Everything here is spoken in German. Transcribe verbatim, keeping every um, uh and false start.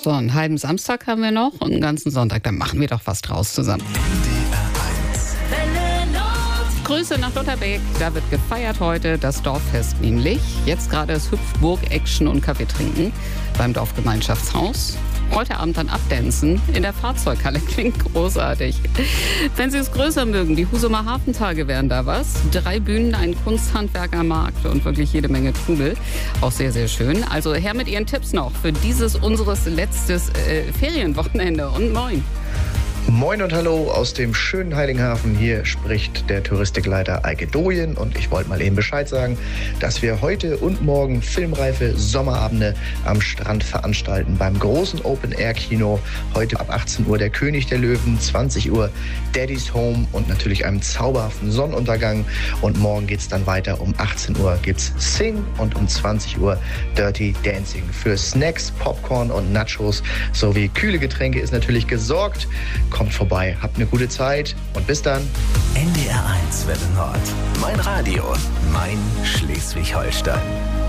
So, einen halben Samstag haben wir noch und einen ganzen Sonntag. Dann machen wir doch was draus zusammen. Grüße nach Lutherbeck. Da wird gefeiert heute das Dorffest nämlich. Jetzt gerade ist Hüpfburg, Action und Kaffee trinken beim Dorfgemeinschaftshaus. Heute Abend dann abdancen in der Fahrzeughalle. Klingt großartig. Wenn Sie es größer mögen, die Husumer Hafentage wären da was. Drei Bühnen, ein Kunsthandwerkermarkt und wirklich jede Menge Trubel. Auch sehr, sehr schön. Also her mit Ihren Tipps noch für dieses unseres letztes äh, Ferienwochenende. Und moin. Moin und hallo aus dem schönen Heiligenhafen. Hier spricht der Touristikleiter Eike Doyen und ich wollte mal eben Bescheid sagen, dass wir heute und morgen filmreife Sommerabende am Strand veranstalten beim großen Open-Air-Kino. Heute ab achtzehn Uhr der König der Löwen, zwanzig Uhr Daddy's Home und natürlich einem zauberhaften Sonnenuntergang. Und morgen geht's dann weiter. Um achtzehn Uhr gibt's Sing und um zwanzig Uhr Dirty Dancing. Für Snacks, Popcorn und Nachos sowie kühle Getränke ist natürlich gesorgt. Kommt vorbei, habt eine gute Zeit und bis dann. N D R eins Welle Nord. Mein Radio, mein Schleswig-Holstein.